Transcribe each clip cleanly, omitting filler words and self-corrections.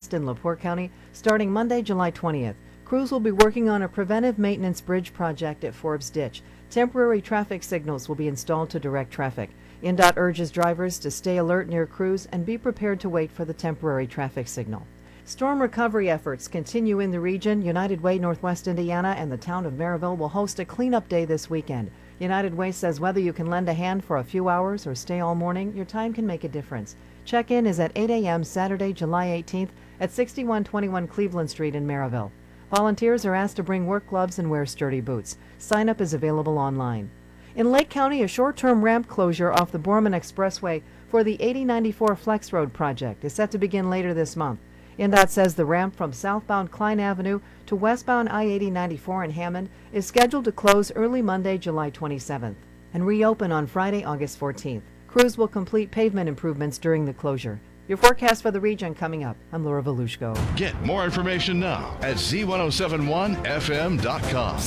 West in LaPorte County starting Monday, July 20th. Crews will be working on a preventive maintenance bridge project at Forbes Ditch. Temporary traffic signals will be installed to direct traffic. INDOT urges drivers to stay alert near crews and be prepared to wait for the temporary traffic signal. Storm recovery efforts continue in the region. United Way Northwest Indiana and the town of Maryville will host a cleanup day this weekend. United Way says whether you can lend a hand for a few hours or stay all morning, your time can make a difference. Check-in is at 8 a.m. Saturday, July 18th at 6121 Cleveland Street in Maryville. Volunteers are asked to bring work gloves and wear sturdy boots. Sign-up is available online. In Lake County, a short-term ramp closure off the Borman Expressway for the 8094 Flex Road project is set to begin later this month. INDOT says the ramp from southbound Klein Avenue to westbound I-8094 in Hammond is scheduled to close early Monday, July 27th, and reopen on Friday, August 14th. Crews will complete pavement improvements during the closure. Your forecast for the region coming up. I'm Laura Volushko. Get more information now at z1071fm.com.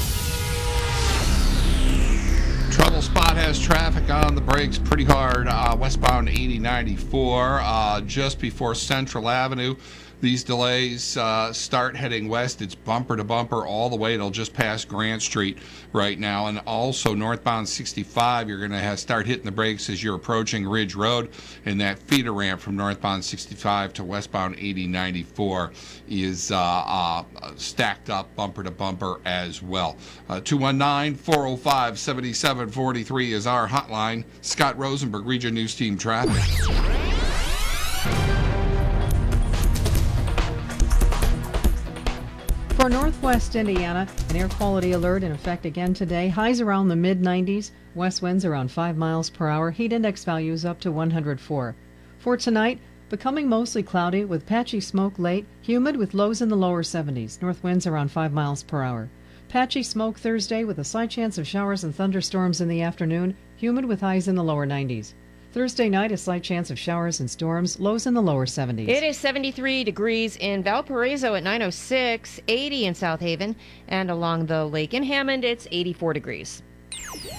Trouble spot has traffic on the brakes pretty hard westbound 8094 just before Central Avenue. These delays start heading west. It's bumper to bumper all the way. It'll just pass Grant Street right now. And also northbound 65, you're going to start hitting the brakes as you're approaching Ridge Road. And that feeder ramp from northbound 65 to westbound 8094 is stacked up bumper to bumper as well. 219-405-7743 is our hotline. Scott Rosenberg, Region News Team Traffic. For Northwest Indiana, an air quality alert in effect again today. Highs around the mid-90s, west winds around 5 miles per hour, heat index values up to 104. For tonight, becoming mostly cloudy with patchy smoke late, humid with lows in the lower 70s, north winds around 5 miles per hour. Patchy smoke Thursday with a slight chance of showers and thunderstorms in the afternoon, humid with highs in the lower 90s. Thursday night, a slight chance of showers and storms, lows in the lower 70s. It is 73 degrees in Valparaiso at 9:06, 80 in South Haven, and along the lake in Hammond, it's 84 degrees.